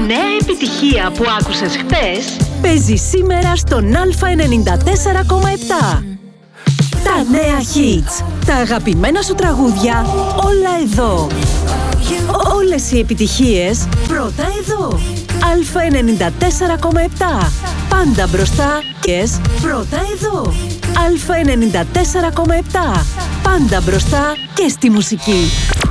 νέα επιτυχία που άκουσες χτες παίζει σήμερα στον Α94,7. Τα νέα hits, τα αγαπημένα σου τραγούδια, όλα εδώ. Όλες οι επιτυχίες πρώτα εδώ. Α94,7. Πάντα μπροστά και πρώτα εδώ. Α94,7. Πάντα μπροστά και στη μουσική.